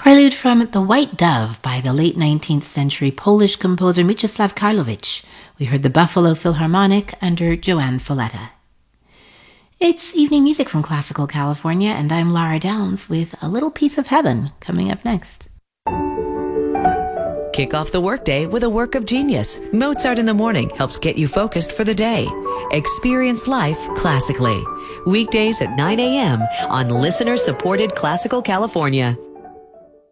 Prelude from The White Dove by the late 19th century Polish composer Mieczysław Karlowicz. We heard the Buffalo Philharmonic under Joanne Folletta. It's evening music from Classical California, and I'm Lara Downs with A Little Piece of Heaven coming up next. Kick off the workday with a work of genius. Mozart in the Morning helps get you focused for the day. Experience life classically. Weekdays at 9 a.m. on listener-supported Classical California.